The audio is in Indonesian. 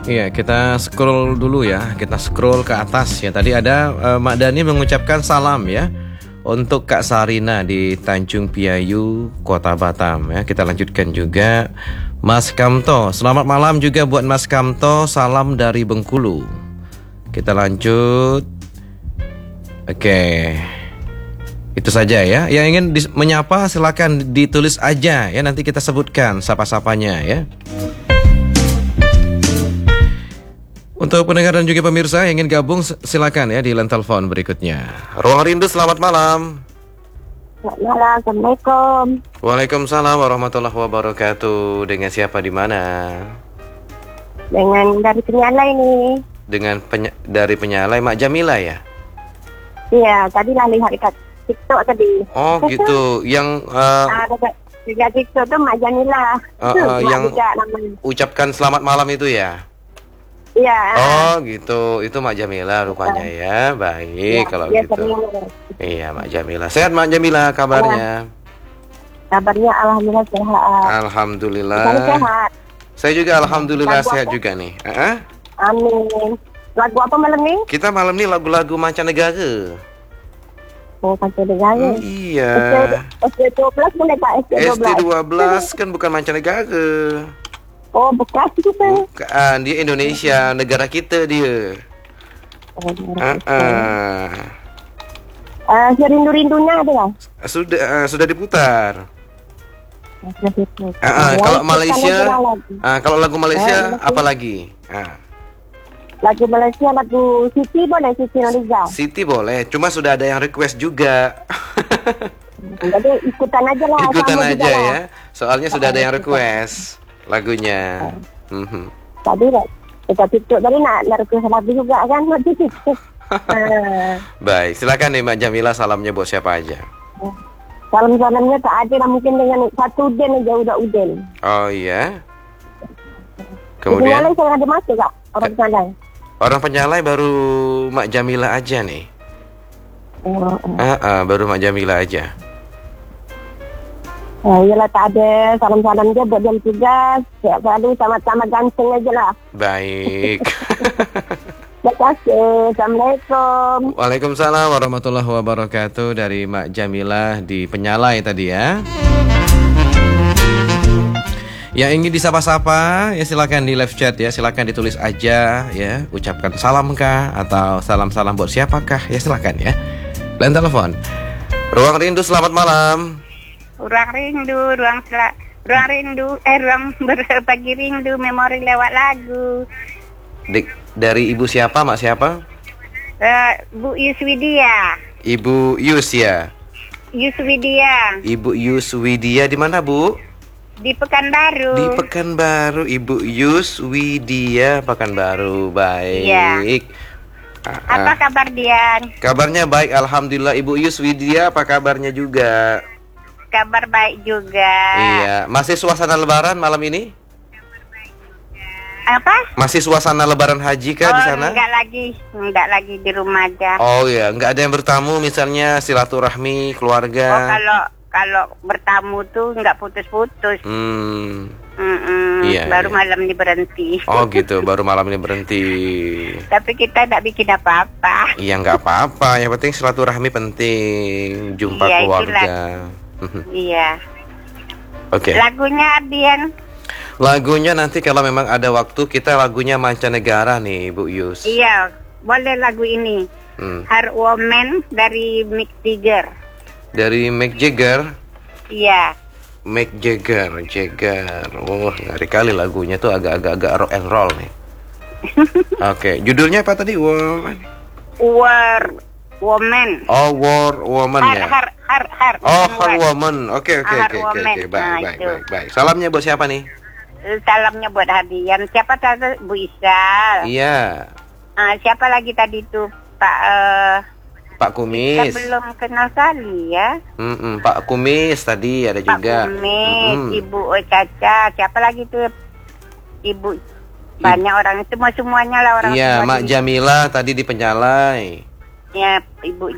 Iya, kita scroll dulu ya. Kita scroll ke atas ya. Tadi ada Mak Dani mengucapkan salam ya untuk Kak Sarina di Tanjung Piayu, Kota Batam ya. Kita lanjutkan juga Mas Kamto. Selamat malam juga buat Mas Kamto. Salam dari Bengkulu. Kita lanjut. Oke. Itu saja ya. Yang ingin menyapa silakan ditulis aja ya. Nanti kita sebutkan sapa-sapanya ya. Untuk pendengar dan juga pemirsa yang ingin gabung silakan ya di line telepon berikutnya. Ruang Rindu, selamat malam. Selamat malam, Assalamualaikum. Waalaikumsalam warahmatullahi wabarakatuh. Dengan siapa di mana? Dengan dari Penyalai nih. Dengan dari Penyalai, Mak Jamila ya? Iya, tadi lah lihat dekat TikTok tadi. Oh gitu, yang dekat TikTok tuh Mak Jamila. yang ucapkan selamat malam itu ya? Iya. Oh gitu, itu Mak Jamila rupanya ya. Baik ya, kalau gitu. Iya Mak Jamila. Sehat Mak Jamila kabarnya? Kabarnya alhamdulillah sehat. Alhamdulillah. Sehat. Saya juga alhamdulillah sehat juga nih. Amin. Lagu apa malam nih? Kita malam nih lagu-lagu mancanegara. Oh, mancanegara. Iya. ST12 boleh Pak? ST12 kan bukan mancanegara. Oh, bekas kita. Bukan, dia Indonesia, negara kita dia. Serindu-rindunya ada nggak? Sudah diputar. Kalau Malaysia, kalau lagu Malaysia apa lagi? Lagu Malaysia, lagu Siti boleh, Siti Nurhaliza. Siti boleh, cuma sudah ada yang request juga. Jadi ikutan aja lah. Ikutan aja ya, soalnya sudah ada yang request lagunya. Tadi kita TikTok tadi nak request lagu juga kan, nak TikTok. Baik, silakan nih Mbak Jamila, salamnya buat siapa aja? Salam-salamnya tak ada lah, mungkin dengan satu Uden aja udah Uden. Oh iya. Kemudian Penyalai saya ada masuk kak, orang Penyalai. Orang Penyalai baru Mak Jamila aja nih. Baru Mak Jamila aja. Iyalah tak ada, salam-salam aja buat jam tugas. Siap selalu sama-sama ganteng aja lah. Baik. Terima kasih. Assalamualaikum. Waalaikumsalam warahmatullahi wabarakatuh. Dari Mak Jamila di Penyalai tadi ya. Yang ingin disapa-sapa ya silakan di live chat ya, silakan ditulis aja ya, ucapkan salam kah atau salam-salam buat siapakah ya, silakan ya. Line telepon. Ruang Rindu, selamat malam. Ruang rindu, ruang berbagi rindu, memori lewat lagu. Dari ibu siapa, Mak siapa? Bu Yuswidia. Ibu Yus ya? Yuswidia. Ibu Yuswidia di mana, Bu? Di Pekanbaru. Di Pekanbaru, Ibu Yuswidia, Pekanbaru. Baik. Ya. Apa kabar Dian? Kabarnya baik, alhamdulillah. Ibu Yuswidia, apa kabarnya juga? Kabar baik juga. Iya, masih suasana lebaran malam ini? Apa? Masih suasana lebaran haji kah di sana? Enggak lagi di rumah aja. Oh ya, enggak ada yang bertamu misalnya silaturahmi keluarga. Oh, kalau bertamu tuh enggak putus-putus. Iya, baru iya. malam ini berhenti. Oh gitu, baru malam ini berhenti. Tapi kita enggak bikin apa-apa. Iya, enggak apa-apa, yang penting silaturahmi penting, jumpa Iya, keluarga. Iya. Oke. Lagunya Dian. Lagunya nanti kalau memang ada waktu kita lagunya mancanegara nih, Bu Yus. Iya, boleh lagu ini. Heart Woman dari Mick Jagger. Dari Mick Jagger. Iya. Mick Jagger. Wah, ngeri kali lagunya tuh agak-agak rock and roll nih. Oke, judulnya apa tadi? War Woman. Oh, War Woman ya. Heart. Oh, Heart Woman. Oke. Woman. Baik. Salamnya buat siapa nih? Salamnya buat Hadian. Siapa tadi? Bu Isal. Iya. Siapa lagi tadi tuh? Pak Kumis. Kita belum kenal kali ya. Pak Kumis tadi ada juga. Pak Kumis, Ibu Caca. Siapa lagi tuh? Ibu. Banyak orang. Semuanya lah orang. Iya, Mak Jamila tadi di Penyalai. Ya, Ibu